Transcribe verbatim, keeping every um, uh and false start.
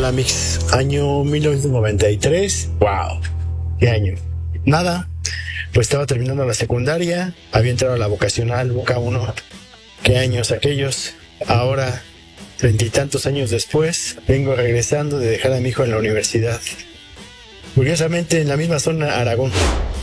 Hola, Mix. Año mil novecientos noventa y tres. Wow. ¿Qué año? Nada. Pues estaba terminando la secundaria. Había entrado a la vocacional, Boca uno. ¿Qué años aquellos? Ahora, veintitantos años después, vengo regresando de dejar a mi hijo en la universidad. Curiosamente, en la misma zona, Aragón.